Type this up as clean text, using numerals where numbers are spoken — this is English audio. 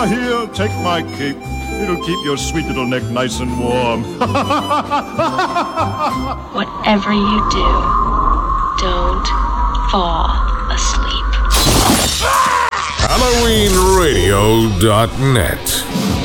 Here, take my cape. It'll keep your sweet little neck nice and warm. Whatever you do, don't fall asleep. HalloweenRadio.net